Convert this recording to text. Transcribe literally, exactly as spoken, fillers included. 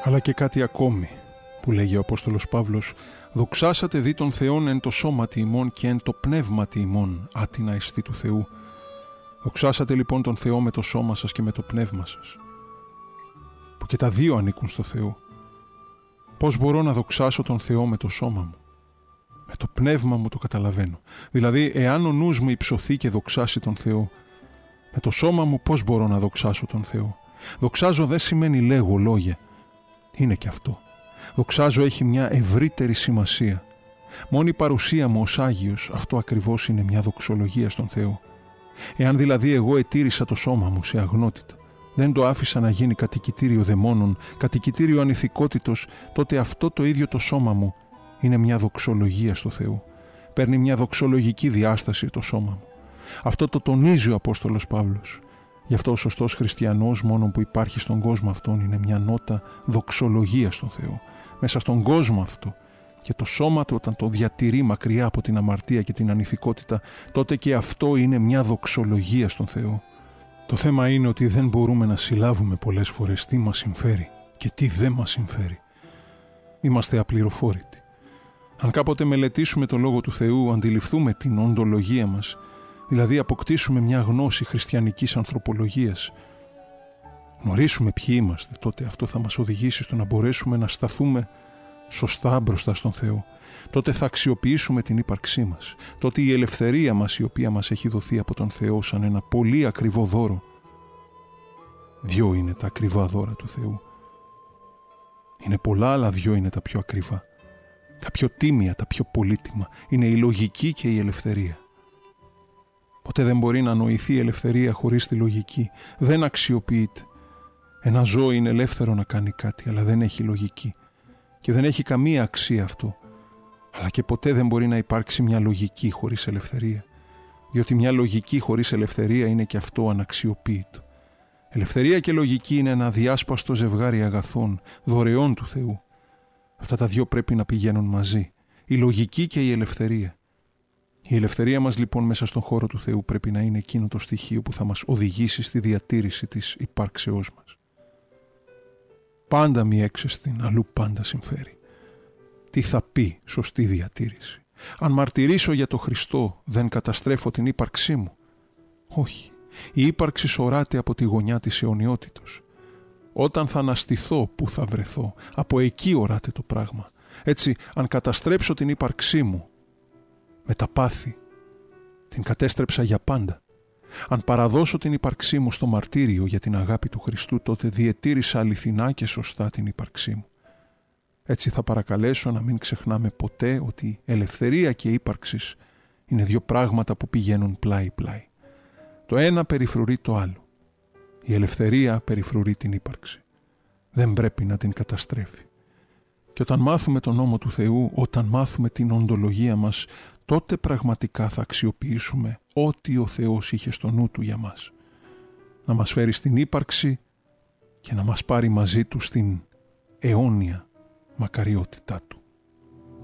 Αλλά και κάτι ακόμη που λέγει ο Απόστολος Παύλος: «Δοξάσατε δι τον Θεόν εν το σώματι ημών και εν το πνεύματι ημών, άτινα εστί του Θεού». Δοξάσατε λοιπόν τον Θεό με το σώμα σας και με το πνεύμα σας, που και τα δύο ανήκουν στο Θεό. Πώς μπορώ να δοξάσω τον Θεό με το σώμα μου? Με το πνεύμα μου το καταλαβαίνω. Δηλαδή, εάν ο νους μου υψωθεί και δοξάσει τον Θεό, με το σώμα μου πώς μπορώ να δοξάσω τον Θεό? Δοξάζω δεν σημαίνει λέγω λόγια. Είναι και αυτό. Δοξάζω έχει μια ευρύτερη σημασία. Μόνη η παρουσία μου ως Άγιος, αυτό ακριβώς είναι μια δοξολογία στον Θεό. Εάν δηλαδή εγώ ετήρησα το σώμα μου σε αγνότητα, δεν το άφησα να γίνει κατοικητήριο δαιμόνων, κατοικητήριο ανηθικότητος, τότε αυτό το ίδιο το σώμα μου είναι μια δοξολογία στο Θεό. Παίρνει μια δοξολογική διάσταση το σώμα μου. Αυτό το τονίζει ο Απόστολος Παύλος. Γι' αυτό ο σωστός χριστιανός μόνο που υπάρχει στον κόσμο αυτόν είναι μια νότα δοξολογία στον Θεό. Μέσα στον κόσμο αυτό και το σώμα του όταν το διατηρεί μακριά από την αμαρτία και την ανηθικότητα, τότε και αυτό είναι μια δοξολογία στον Θεό. Το θέμα είναι ότι δεν μπορούμε να συλλάβουμε πολλές φορές τι μας συμφέρει και τι δεν μας συμφέρει. Είμαστε απληροφόρητοι. Αν κάποτε μελετήσουμε το Λόγο του Θεού, αντιληφθούμε την οντολογία μας, δηλαδή αποκτήσουμε μια γνώση χριστιανικής ανθρωπολογίας, γνωρίσουμε ποιοι είμαστε, τότε αυτό θα μας οδηγήσει στο να μπορέσουμε να σταθούμε σωστά μπροστά στον Θεό. Τότε θα αξιοποιήσουμε την ύπαρξή μας. Τότε η ελευθερία μας, η οποία μας έχει δοθεί από τον Θεό σαν ένα πολύ ακριβό δώρο. Δυο είναι τα ακριβά δώρα του Θεού. Είναι πολλά, αλλά δυο είναι τα πιο ακριβά. Τα πιο τίμια, τα πιο πολύτιμα. Είναι η λογική και η ελευθερία. Ποτέ δεν μπορεί να νοηθεί η ελευθερία χωρίς τη λογική. Δεν αξιοποιείται. Ένα ζώο είναι ελεύθερο να κάνει κάτι, αλλά δεν έχει λογική. Και δεν έχει καμία αξία αυτό. Αλλά και ποτέ δεν μπορεί να υπάρξει μια λογική χωρίς ελευθερία. Διότι μια λογική χωρίς ελευθερία είναι και αυτό αναξιοποίητο. Ελευθερία και λογική είναι ένα διάσπαστο ζευγάρι αγαθών, δωρεών του Θεού. Αυτά τα δύο πρέπει να πηγαίνουν μαζί. Η λογική και η ελευθερία. Η ελευθερία μας λοιπόν μέσα στον χώρο του Θεού πρέπει να είναι εκείνο το στοιχείο που θα μας οδηγήσει στη διατήρηση της υπάρξεώς μας. Πάντα μη έξεστην, αλλού πάντα συμφέρει. Τι θα πει σωστή διατήρηση? Αν μαρτυρήσω για το Χριστό, δεν καταστρέφω την ύπαρξή μου? Όχι. Η ύπαρξη σωράται από τη γωνιά της αιωνιότητος. Όταν θα αναστηθώ, πού θα βρεθώ? Από εκεί οράται το πράγμα. Έτσι, αν καταστρέψω την ύπαρξή μου με τα πάθη, την κατέστρεψα για πάντα. Αν παραδώσω την ύπαρξή μου στο μαρτύριο για την αγάπη του Χριστού, τότε διετήρησα αληθινά και σωστά την ύπαρξή μου. Έτσι θα παρακαλέσω να μην ξεχνάμε ποτέ ότι ελευθερία και ύπαρξη είναι δύο πράγματα που πηγαίνουν πλάι-πλάι. Το ένα περιφρουρεί το άλλο. Η ελευθερία περιφρουρεί την ύπαρξη. Δεν πρέπει να την καταστρέφει. Και όταν μάθουμε τον νόμο του Θεού, όταν μάθουμε την οντολογία μας, τότε πραγματικά θα αξιοποιήσουμε ό,τι ο Θεός είχε στο νου του για μας. Να μας φέρει στην ύπαρξη και να μας πάρει μαζί του στην αιώνια μακαριότητά του.